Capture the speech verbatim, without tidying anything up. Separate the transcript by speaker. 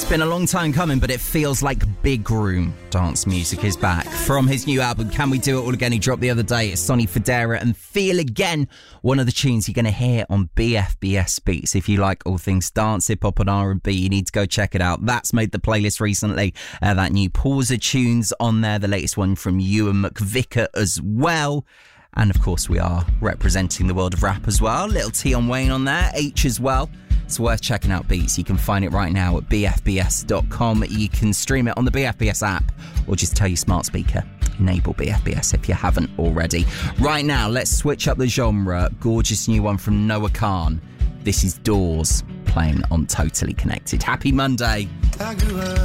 Speaker 1: Been a long time coming, but it feels like big room dance music is back. From his new album, Can We Do It All Again, he dropped the other day. It's Sonny Fodera and Feel Again, one of the tunes you're going to hear on B F B S Beats. If you like all things dance, hip-hop and R and B, you need to go check it out. That's made the playlist recently. Uh, that new Pauser tunes on there, the latest one from Ewan McVicker as well. And of course, we are representing the world of rap as well. Little T on Wayne on there, H as well. It's worth checking out Beats. You can find it right now at b f b s dot com. You can stream it on the B F B S app or just tell your smart speaker, enable B F B S if you haven't already. Right now, let's switch up the genre. Gorgeous new one from Noah Khan. This is Doors playing on Totally Connected. Happy Monday.